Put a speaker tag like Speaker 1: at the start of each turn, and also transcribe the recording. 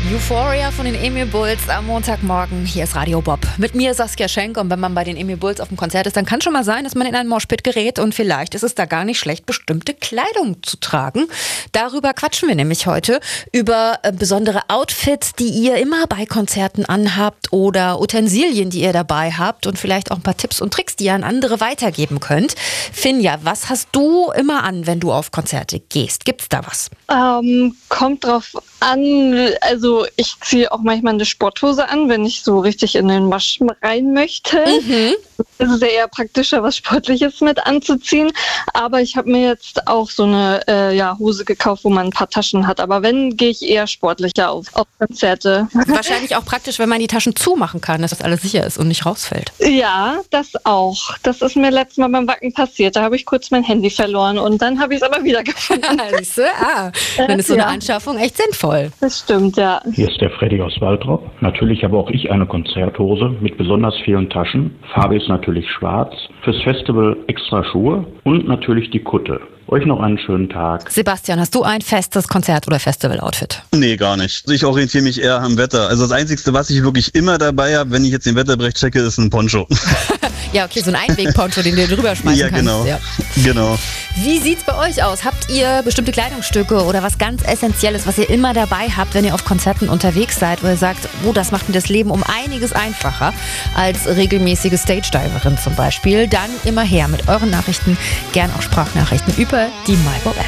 Speaker 1: Euphoria von den Emil Bulls am Montagmorgen. Hier ist Radio Bob. Mit mir Saskia Schenk. Und wenn man bei den Emil Bulls auf dem Konzert ist, dann kann schon mal sein, dass man in ein Moshpit gerät. Und vielleicht ist es da gar nicht schlecht, bestimmte Kleidung zu tragen. Darüber quatschen wir nämlich heute. Über besondere Outfits, die ihr immer bei Konzerten anhabt. Oder Utensilien, die ihr dabei habt. Und vielleicht auch ein paar Tipps und Tricks, die ihr an andere weitergeben könnt. Finja, was hast du immer an, wenn du auf Konzerte gehst? Gibt's da was?
Speaker 2: Kommt drauf an. Also ich ziehe auch manchmal eine Sporthose an, wenn ich so richtig in den Mosh rein möchte. Es ist ja eher praktischer, was Sportliches mit anzuziehen. Aber ich habe mir jetzt auch so eine Hose gekauft, wo man ein paar Taschen hat. Aber wenn, gehe ich eher sportlicher auf Konzerte.
Speaker 1: Wahrscheinlich auch praktisch, wenn man die Taschen zumachen kann, dass das alles sicher ist und nicht rausfällt.
Speaker 2: Ja, das auch. Das ist mir letztes Mal beim Wacken passiert. Da habe ich kurz mein Handy verloren und dann habe ich es aber wieder gefunden.
Speaker 1: Dann ist so eine Anschaffung echt sinnvoll.
Speaker 2: Das stimmt, ja.
Speaker 3: Hier ist der Freddy aus Waltrop. Natürlich habe auch ich eine Konzerthose mit besonders vielen Taschen. Farbe ist natürlich schwarz. Fürs Festival extra Schuhe und natürlich die Kutte. Euch noch einen schönen Tag.
Speaker 1: Sebastian, hast du ein festes Konzert- oder Festival-Outfit?
Speaker 4: Nee, gar nicht. Ich orientiere mich eher am Wetter. Also das Einzige, was ich wirklich immer dabei habe, wenn ich jetzt den Wetterbericht checke, ist ein Poncho.
Speaker 1: Ja, okay, so ein Einweg-Poncho, den du drüber schmeißen kannst.
Speaker 4: Genau. Ja, genau.
Speaker 1: Wie sieht's bei euch aus? Habt ihr bestimmte Kleidungsstücke oder was ganz Essentielles, was ihr immer dabei habt, wenn ihr auf Konzerten unterwegs seid, wo ihr sagt, oh, das macht mir das Leben um einiges einfacher als regelmäßige Stage-Diverin zum Beispiel? Dann immer her mit euren Nachrichten, gern auch Sprachnachrichten über die MyBob-App.